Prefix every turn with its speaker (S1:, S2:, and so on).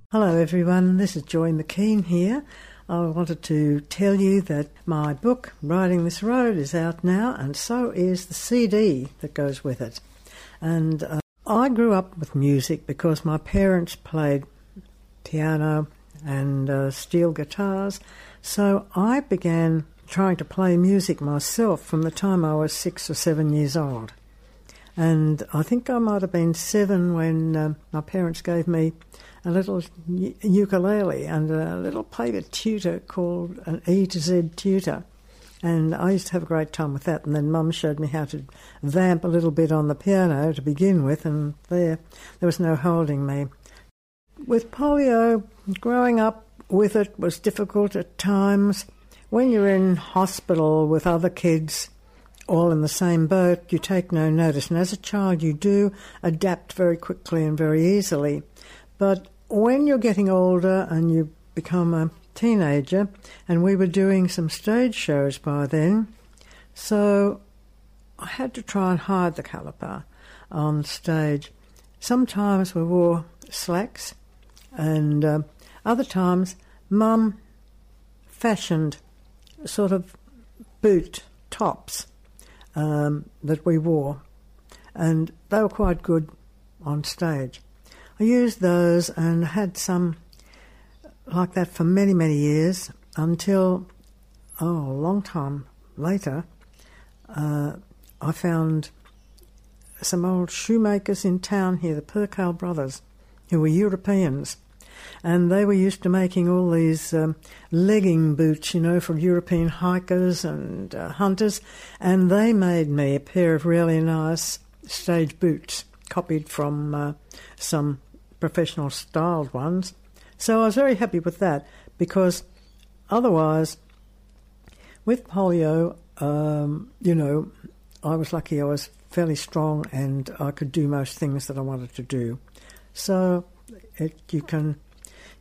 S1: Hello everyone, this is Joy McKean here. I wanted to tell you that my book, Riding This Road, is out now, and so is the CD that goes with it. And I grew up with music because my parents played piano and steel guitars, so I began trying to play music myself from the time I was 6 or 7 years old. And I think I might have been 7 when my parents gave me a little ukulele and a little paper tutor called an E to Z tutor. And I used to have a great time with that. And then Mum showed me how to vamp a little bit on the piano to begin with, and there was no holding me. With polio, growing up with it was difficult at times. When you're in hospital with other kids, all in the same boat, you take no notice. And as a child, you do adapt very quickly and very easily. But when you're getting older and you become a teenager, and we were doing some stage shows by then, so I had to try and hide the caliper on stage. Sometimes we wore slacks, and other times Mum fashioned sort of boot tops that we wore, and they were quite good on stage. I used those and had some like that for many, many years until, a long time later, I found some old shoemakers in town here, the Percale brothers, who were Europeans, and they were used to making all these legging boots, for European hikers and hunters, and they made me a pair of really nice stage boots, copied from some professional styled ones. So I was very happy with that, because otherwise, with polio, I was lucky I was fairly strong and I could do most things that I wanted to do. So you can